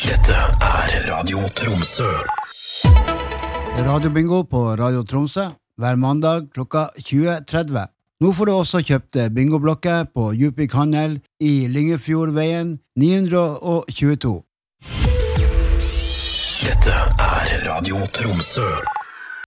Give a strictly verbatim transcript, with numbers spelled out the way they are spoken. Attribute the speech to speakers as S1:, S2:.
S1: Dette er Radio Tromsø.
S2: Radiobingo på Radio Tromsø hver mandag klokka tjue tretti. Nå får du også kjøpt bingoblokker på Djupvik Handel i Lyngefjordveien ni hundre tjueto.
S1: Dette er Radio Tromsø.